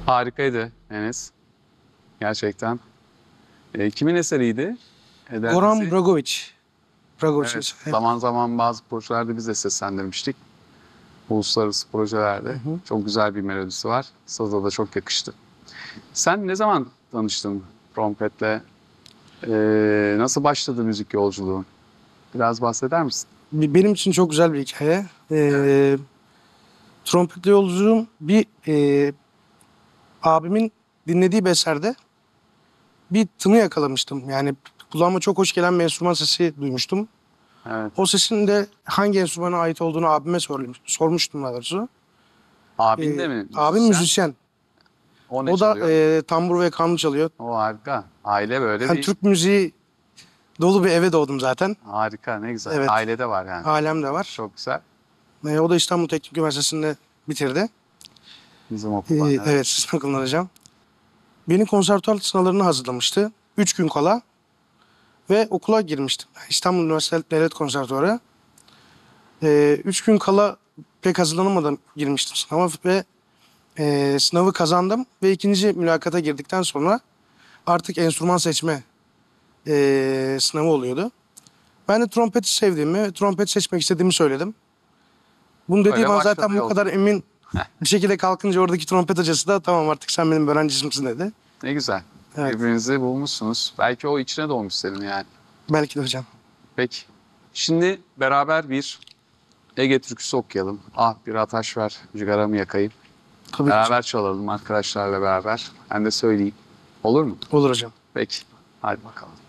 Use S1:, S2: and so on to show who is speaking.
S1: Harikaydı Enes. Gerçekten. Kimin eseriydi?
S2: Goran
S1: Ederlisi.
S2: Dragovic. Dragovic'in
S1: Evet.
S2: eseri.
S1: Zaman zaman bazı projelerde biz de seslendirmiştik. Uluslararası projelerde. Çok güzel bir melodisi var. Saza da çok yakıştı. Sen ne zaman tanıştın trompetle? Nasıl başladı müzik yolculuğun? Biraz bahseder misin?
S2: Benim için çok güzel bir hikaye. Trompetli yolculuğum abimin dinlediği bir eserde bir tını yakalamıştım. Yani kulağıma çok hoş gelen bir enstrüman sesi duymuştum.
S1: Evet.
S2: O sesin de hangi enstrümana ait olduğunu abime sormuştum daha doğrusu.
S1: Abin de mi
S2: Abim
S1: müzisyen?
S2: müzisyen.
S1: O ne
S2: O da
S1: çalıyor?
S2: tambur ve kanun çalıyor.
S1: O harika. Aile böyle
S2: Yani
S1: bir
S2: Türk müziği dolu bir eve doğdum zaten.
S1: harika. Ne güzel.
S2: Evet.
S1: Ailede var yani.
S2: Ailem de var.
S1: Çok güzel.
S2: O da İstanbul Teknik Üniversitesi'nde bitirdi.
S1: Bizim okuldan. Evet.
S2: Evet, sizin okulundan hocam. Beni konservatuar sınavlarına hazırlamıştı. 3 gün kala ve okula girmiştim. İstanbul Üniversitesi Devlet Konservatuarı. 3 gün kala pek hazırlanamadan girmiştim sınava ve sınavı kazandım. Ve ikinci mülakata girdikten sonra artık enstrüman seçme sınavı oluyordu. Ben de trompeti sevdiğimi, trompet seçmek istediğimi söyledim. Bunu
S1: Öyle
S2: dediğim an
S1: başladı
S2: zaten bu
S1: yolculuk.
S2: kadar emin bir şekilde kalkınca oradaki trompet hocası da tamam artık sen benim öğrencimsin dedi.
S1: Ne güzel.
S2: Evet.
S1: Birbirinizi bulmuşsunuz. Belki o içine doğmuş senin yani.
S2: Belki de hocam.
S1: Peki. Şimdi beraber bir Ege türküsü okuyalım. Ah bir ataş ver, cigaramı yakayım.
S2: Tabii ki hocam.
S1: Beraber çalalım arkadaşlarla beraber. Ben de söyleyeyim. Olur mu?
S2: Olur hocam.
S1: Peki. Hadi bakalım.